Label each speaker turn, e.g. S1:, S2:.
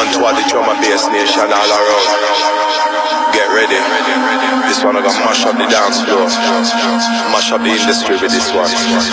S1: man to all the drum and bass nation all around. Get ready. This one I gonna mash up the dance floor, mash up the industry with this one.